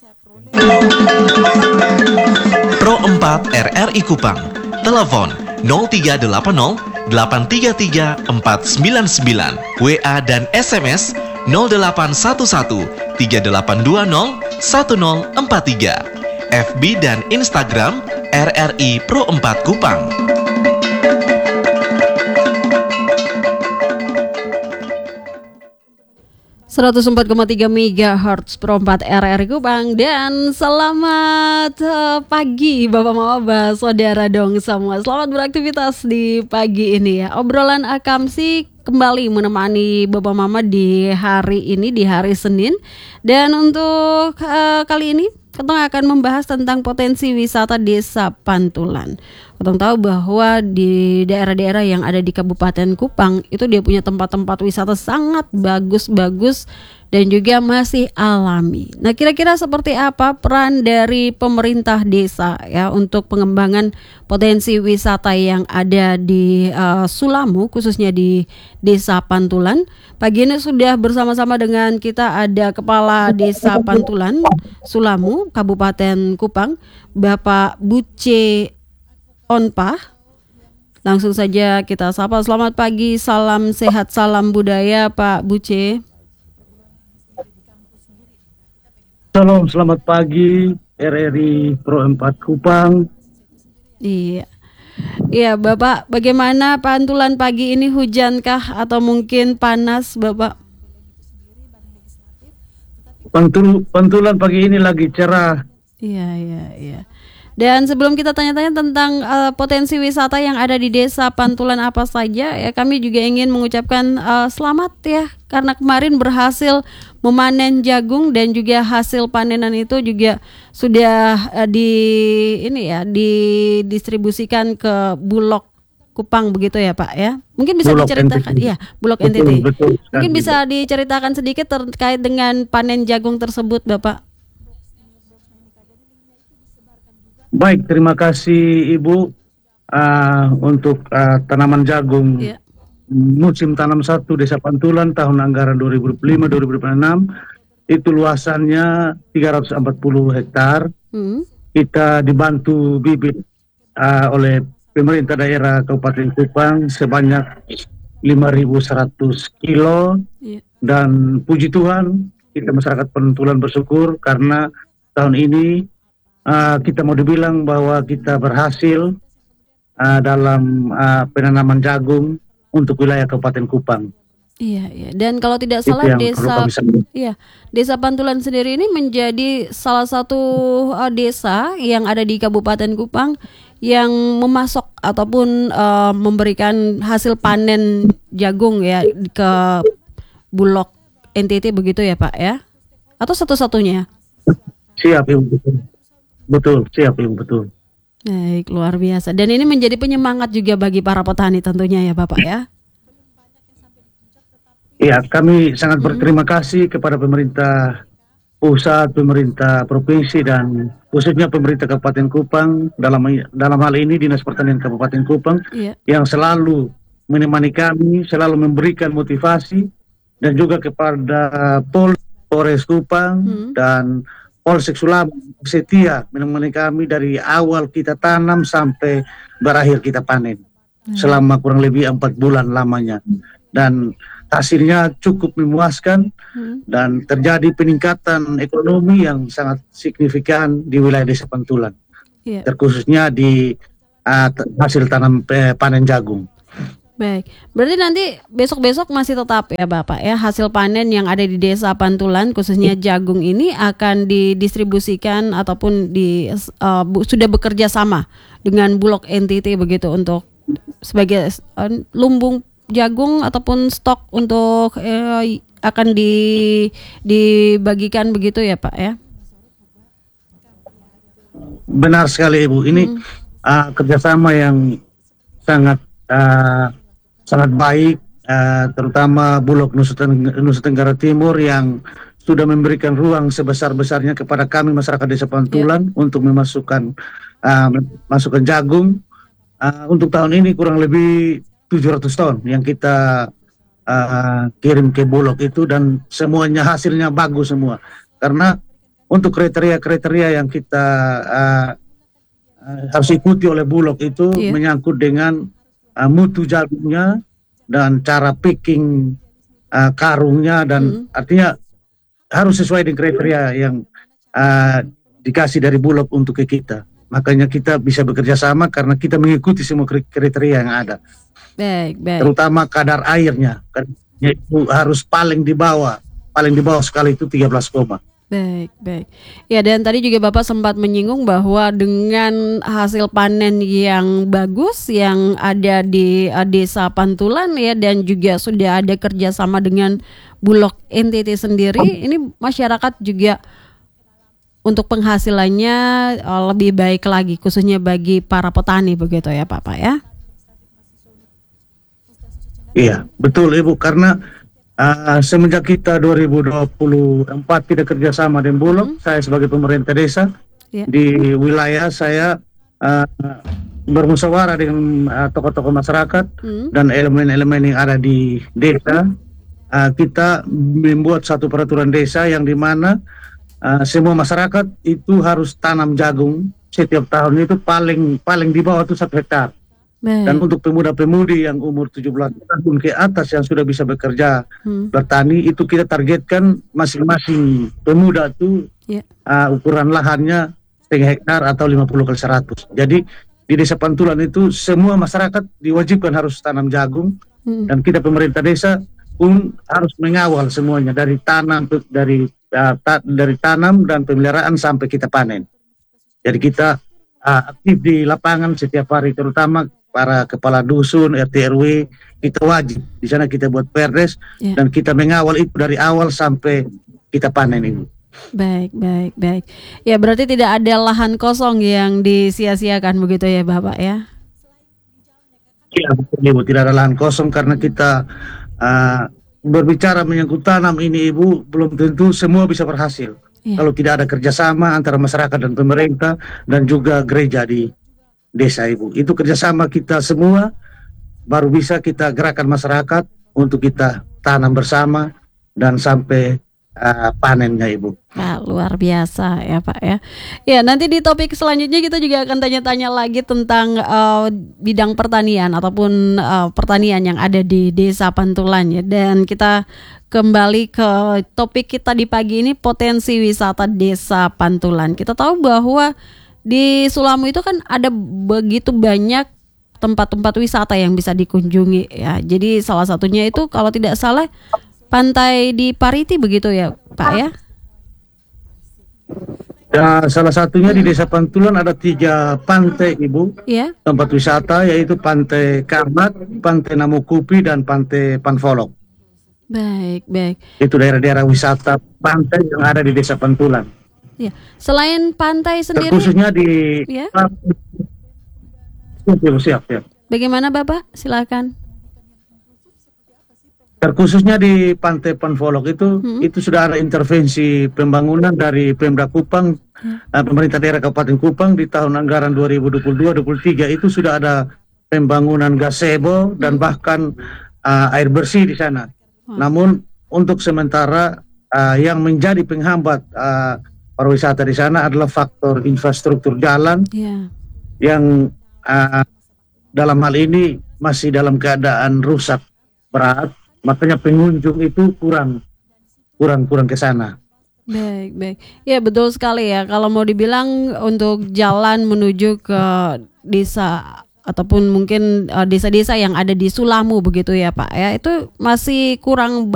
Pro 4 RRI Kupang. Telepon 0380 833 499. WA dan SMS 0811 3820 1043. FB dan Instagram RRI Pro 4 Kupang. 104,3 MHz Pro 4 RRI Kupang. Dan selamat pagi Bapak Mama, saudara dong semua. Selamat beraktivitas di pagi ini ya. Obrolan Akamsi kembali menemani Bapak Mama di hari ini, di hari Senin. Dan untuk kali ini kita akan membahas tentang potensi wisata Desa Pantulan. Kita tahu bahwa di daerah-daerah yang ada di Kabupaten Kupang itu dia punya tempat-tempat wisata sangat bagus-bagus dan juga masih alami. Nah, kira-kira seperti apa peran dari pemerintah desa ya untuk pengembangan potensi wisata yang ada di Sulamu, khususnya di Desa Pantulan. Pagi ini sudah bersama-sama dengan kita ada Kepala Desa Pantulan, Sulamu, Kabupaten Kupang, Bapak Buce Onpah. Langsung saja kita sapa. Selamat pagi, salam sehat, salam budaya Pak Buce. Salam, selamat pagi RRI Pro 4 Kupang. Iya. Iya, Bapak, bagaimana Pantulan pagi ini, hujankah atau mungkin panas, Bapak? Pantulan pagi ini lagi cerah. Iya. Dan sebelum kita tanya-tanya tentang potensi wisata yang ada di Desa Pantulan apa saja, ya kami juga ingin mengucapkan selamat ya, karena kemarin berhasil memanen jagung dan juga hasil panenan itu juga sudah didistribusikan ke Bulog Kupang begitu ya Pak ya. Mungkin bisa Bulog diceritakan, NTT. iya, Bulog NTT. Betul, Mungkin bisa diceritakan sedikit terkait dengan panen jagung tersebut, Bapak. Baik, terima kasih Ibu untuk tanaman jagung musim tanam 1 Desa Pantulan tahun anggaran 2005-2006 itu luasannya 340 hektar. Kita dibantu bibit oleh pemerintah daerah Kabupaten Kupang sebanyak 5.100 kilo. Dan puji Tuhan kita masyarakat Pantulan bersyukur karena tahun ini kita mau dibilang bahwa kita berhasil dalam penanaman jagung untuk wilayah Kabupaten Kupang. Iya. Dan kalau tidak salah Desa Pantulan sendiri ini menjadi salah satu desa yang ada di Kabupaten Kupang yang memasok ataupun memberikan hasil panen jagung ya ke Bulog NTT begitu ya Pak ya? Atau satu-satunya? Siap Ibu, betul. Siap Ibu, betul. Baik, luar biasa. Dan ini menjadi penyemangat juga bagi para petani tentunya ya Bapak ya? Ya, kami sangat berterima kasih kepada pemerintah pusat, pemerintah provinsi, dan khususnya pemerintah Kabupaten Kupang dalam hal ini Dinas Pertanian Kabupaten Kupang yang selalu menemani kami, selalu memberikan motivasi, dan juga kepada Polres Kupang dan Polsek Sulamu setia menemani kami dari awal kita tanam sampai berakhir kita panen selama kurang lebih 4 bulan lamanya, dan hasilnya cukup memuaskan dan terjadi peningkatan ekonomi yang sangat signifikan di wilayah Desa Pantulan, terkhususnya di hasil tanam panen jagung. Baik, berarti nanti besok-besok masih tetap ya Bapak ya, hasil panen yang ada di Desa Pantulan khususnya jagung ini akan didistribusikan ataupun sudah bekerja sama dengan Bulog NTT begitu untuk sebagai lumbung jagung ataupun stok untuk akan dibagikan begitu ya Pak ya? Benar sekali Ibu, ini kerjasama yang sangat baik, terutama Bulog Nusa Tenggara Timur yang sudah memberikan ruang sebesar-besarnya kepada kami masyarakat Desa Pantulan untuk masukkan jagung. Untuk tahun ini kurang lebih 700 ton yang kita kirim ke Bulog itu, dan semuanya hasilnya bagus semua. Karena untuk kriteria-kriteria yang kita harus ikuti oleh Bulog itu Iya. menyangkut dengan mutu jagungnya dan cara picking karungnya dan artinya harus sesuai dengan kriteria yang dikasih dari Bulog untuk ke kita. Makanya kita bisa bekerja sama karena kita mengikuti semua kriteria yang ada. Baik, baik. Terutama kadar airnya. Kadarnya itu harus paling di bawah sekali itu 13, Baik, baik. Ya, dan tadi juga Bapak sempat menyinggung bahwa dengan hasil panen yang bagus yang ada di Desa Pantulan ya, dan juga sudah ada kerjasama dengan Bulog NTT sendiri, ini masyarakat juga untuk penghasilannya lebih baik lagi, khususnya bagi para petani begitu ya Bapak ya? Iya, betul Ibu, karena semenjak kita 2024 kita kerjasama dengan Bulog, saya sebagai pemerintah desa Ya. di wilayah saya bermusyawarah dengan tokoh-tokoh masyarakat dan elemen-elemen yang ada di desa. Kita membuat satu peraturan desa yang dimana semua masyarakat itu harus tanam jagung setiap tahun itu paling di bawah itu 1 hektar. Dan Baik. untuk pemuda-pemudi yang umur 17 tahun ke atas yang sudah bisa bekerja bertani itu kita targetkan masing-masing pemuda itu Ya. ukuran lahannya 1,5 hektar atau 50x100. Jadi di Desa Pantulan itu semua masyarakat diwajibkan harus tanam jagung dan kita pemerintah desa pun harus mengawal semuanya dari tanam dari tanam dan pemeliharaan sampai kita panen. Jadi kita aktif di lapangan setiap hari, terutama para kepala dusun, RT RW, kita wajib di sana kita buat perdes dan kita mengawal itu dari awal sampai kita panen ini. Baik, baik, baik. Ya, berarti tidak ada lahan kosong yang disia-siakan begitu ya Bapak ya? Ya, betul Ibu, tidak ada lahan kosong karena kita berbicara menyangkut tanam ini Ibu, belum tentu semua bisa berhasil. Kalau tidak ada kerjasama antara masyarakat dan pemerintah dan juga gereja di desa Ibu. Itu kerjasama kita semua baru bisa kita gerakan masyarakat untuk kita tanam bersama dan sampai panennya Ibu. Luar biasa ya Pak ya. Ya, nanti di topik selanjutnya kita juga akan tanya-tanya lagi tentang bidang pertanian ataupun pertanian yang ada di Desa Pantulan ya. Dan kita kembali ke topik kita di pagi ini, potensi wisata Desa Pantulan. Kita tahu bahwa di Sulamu itu kan ada begitu banyak tempat-tempat wisata yang bisa dikunjungi ya. Jadi salah satunya itu kalau tidak salah pantai di Pariti begitu ya Pak ya? Ya, salah satunya di Desa Pantulan ada 3 pantai Ibu, tempat wisata, yaitu Pantai Karmat, Pantai Namukupi, dan Pantai Panfolok. Baik, baik. Itu daerah-daerah wisata pantai yang ada di Desa Pantulan. Ya, selain pantai sendiri, khususnya di siap. Bagaimana Bapak? Silakan. Terkhususnya di Pantai Panfolok itu sudah ada intervensi pembangunan dari Pemda Kupang, pemerintah daerah Kabupaten Kupang di tahun anggaran 2022-2023 itu sudah ada pembangunan gazebo dan bahkan air bersih di sana. Namun untuk sementara yang menjadi penghambat pariwisata di sana adalah faktor infrastruktur jalan yang dalam hal ini masih dalam keadaan rusak berat. Makanya pengunjung itu kurang ke sana. Baik, baik. Ya, betul sekali ya. Kalau mau dibilang untuk jalan menuju ke desa ataupun mungkin desa-desa yang ada di Sulamu begitu ya Pak ya, itu masih kurang